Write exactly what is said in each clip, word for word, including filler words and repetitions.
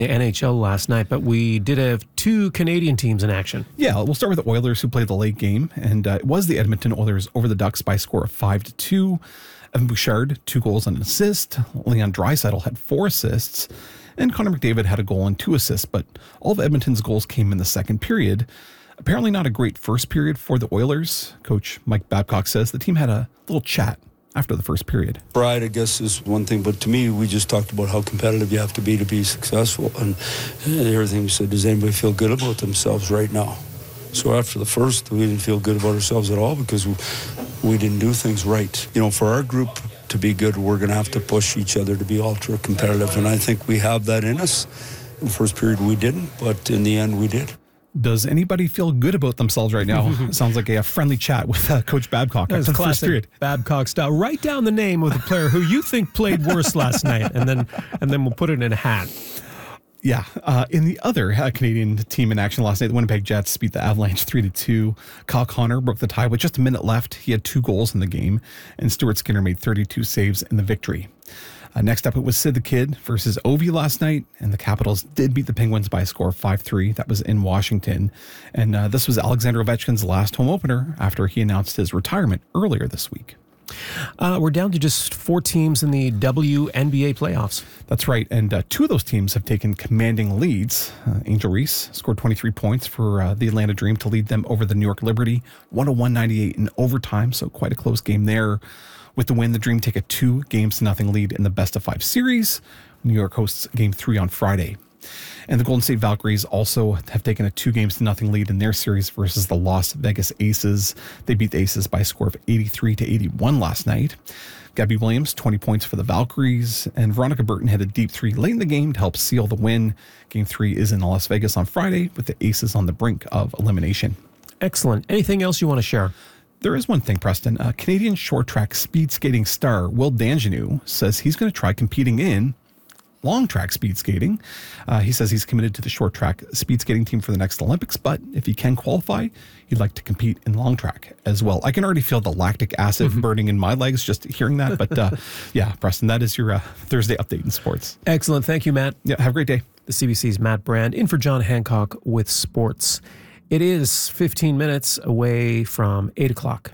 The N H L last night, but we did have two Canadian teams in action. Yeah, we'll start with the Oilers, who played the late game, and uh, it was the Edmonton Oilers over the Ducks by a score of five to two. Evan Bouchard, two goals and an assist. Leon Draisaitl had four assists, and Connor McDavid had a goal and two assists, but all of Edmonton's goals came in the second period. Apparently not a great first period for the Oilers. Coach Mike Babcock says the team had a little chat after the first period. Pride, I guess, is one thing, but to me, we just talked about how competitive you have to be to be successful, and everything we said, does anybody feel good about themselves right now? So after the first, we didn't feel good about ourselves at all because we, we didn't do things right. You know, for our group to be good, we're going to have to push each other to be ultra competitive, and I think we have that in us. In the first period, we didn't, but in the end, we did. Does anybody feel good about themselves right now? It sounds like a, a friendly chat with uh, Coach Babcock. That's after the first period. Babcock style. Write down the name of the player who you think played worse last night, and then and then we'll put it in a hat. Yeah. Uh, in the other uh, Canadian team in action last night, the Winnipeg Jets beat the Avalanche three to two. Kyle Connor broke the tie with just a minute left. He had two goals in the game, and Stuart Skinner made thirty-two saves in the victory. Uh, next up, it was Sid the Kid versus Ovi last night, and the Capitals did beat the Penguins by a score of five three. That was in Washington. And uh, this was Alexander Ovechkin's last home opener after he announced his retirement earlier this week. Uh, we're down to just four teams in the W N B A playoffs. That's right, and uh, two of those teams have taken commanding leads. Uh, Angel Reese scored twenty-three points for uh, the Atlanta Dream to lead them over the New York Liberty, one oh one ninety-eight in overtime, so quite a close game there. With the win, the Dream take a two games to nothing lead in the best of five series. New York hosts game three on Friday. And the Golden State Valkyries also have taken a two games to nothing lead in their series versus the Las Vegas Aces. They beat the Aces by a score of eighty-three to eighty-one last night. Gabby Williams, twenty points for the Valkyries, and Veronica Burton had a deep three late in the game to help seal the win. Game three is in Las Vegas on Friday with the Aces on the brink of elimination. Excellent. Anything else you want to share? There is one thing, Preston. Uh, Canadian short track speed skating star Will Danjanu says he's going to try competing in long track speed skating. Uh, he says he's committed to the short track speed skating team for the next Olympics, but if he can qualify, he'd like to compete in long track as well. I can already feel the lactic acid mm-hmm. burning in my legs just hearing that. But uh, yeah, Preston, that is your uh, Thursday update in sports. Excellent. Thank you, Matt. Yeah, have a great day. The C B C's Matt Brand in for John Hancock with sports. It is fifteen minutes away from eight o'clock.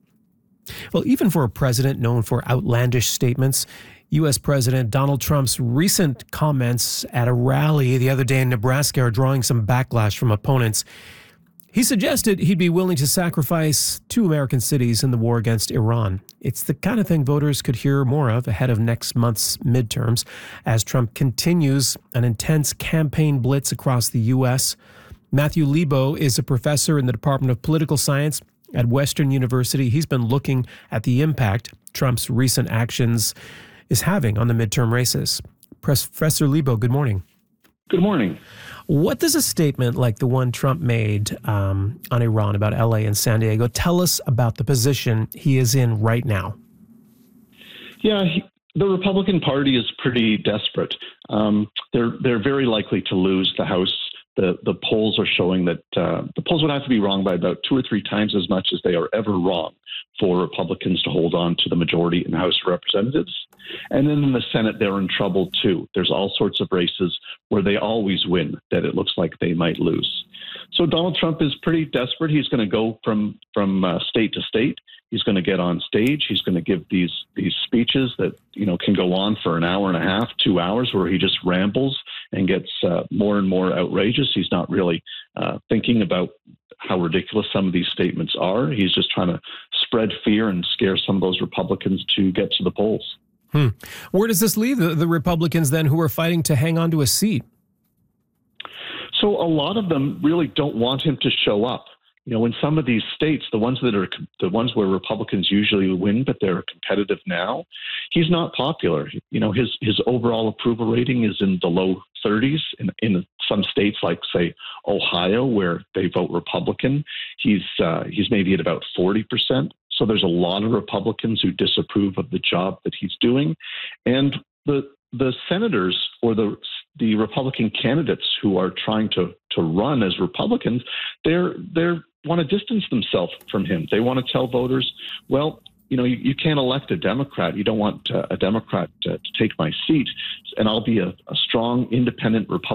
Well, even for a president known for outlandish statements, U S President Donald Trump's recent comments at a rally the other day in Nebraska are drawing some backlash from opponents. He suggested he'd be willing to sacrifice two American cities in the war against Iran. It's the kind of thing voters could hear more of ahead of next month's midterms as Trump continues an intense campaign blitz across the U S Matthew Lebo is a professor in the Department of Political Science at Western University. He's been looking at the impact Trump's recent actions is having on the midterm races. Professor Lebo, good morning. Good morning. What does a statement like the one Trump made um, on Iran about L A and San Diego tell us about the position he is in right now? Yeah, he, the Republican Party is pretty desperate. Um, they're they're very likely to lose the House. The, the polls are showing that uh, the polls would have to be wrong by about two or three times as much as they are ever wrong for Republicans to hold on to the majority in the House of Representatives. And then in the Senate, they're in trouble too. There's all sorts of races where they always win that it looks like they might lose. So Donald Trump is pretty desperate. He's going to go from from uh, state to state. He's going to get on stage. He's going to give these these speeches that, you know, can go on for an hour and a half, two hours, where he just rambles and gets uh, more and more outrageous. He's not really uh, thinking about how ridiculous some of these statements are. He's just trying to spread fear and scare some of those Republicans to get to the polls. Hmm. Where does this leave the, the Republicans then who are fighting to hang on to a seat? So a lot of them really don't want him to show up. You know, in some of these states, the ones that are the ones where Republicans usually win, but they're competitive now, he's not popular. You know, his his overall approval rating is in the low thirties. In, in some states, like say Ohio, where they vote Republican, he's uh, he's maybe at about forty percent. So there's a lot of Republicans who disapprove of the job that he's doing, and the the senators or the the Republican candidates who are trying to to run as Republicans, they're they're want to distance themselves from him. They want to tell voters, well, you know, you, you can't elect a Democrat. You don't want uh, a Democrat to, to take my seat, and I'll be a, a strong, independent Republican.